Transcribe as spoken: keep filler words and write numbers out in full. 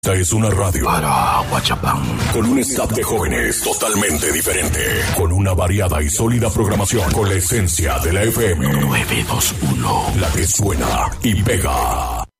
Esta es una radio para Guachapán, con un staff de jóvenes totalmente diferente, con una variada y sólida programación, con la esencia de la F M nueve dos uno, la que suena y pega.